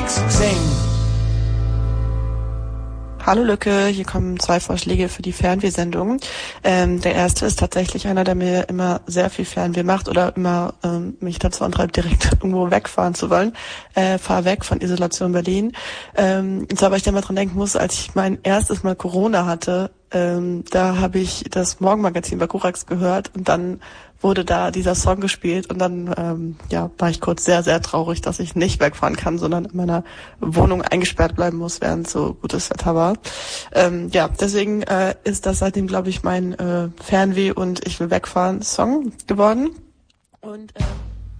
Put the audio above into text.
nix gesehen. Hallo Lücke, hier kommen 2 Vorschläge für die Fernwehsendung. Der erste ist tatsächlich einer, der mir immer sehr viel Fernweh macht oder immer mich dazu antreibt, direkt irgendwo wegfahren zu wollen. Fahr weg von Isolation Berlin. Und zwar, weil ich da mal dran denken muss, als ich mein erstes Mal Corona hatte, da habe ich das Morgenmagazin bei Korax gehört und dann wurde da dieser Song gespielt und dann war ich kurz sehr, sehr traurig, dass ich nicht wegfahren kann, sondern in meiner Wohnung eingesperrt bleiben muss, während so gutes Wetter war. Deswegen ist das seitdem, glaube ich, mein Fernweh und ich will wegfahren Song geworden. Und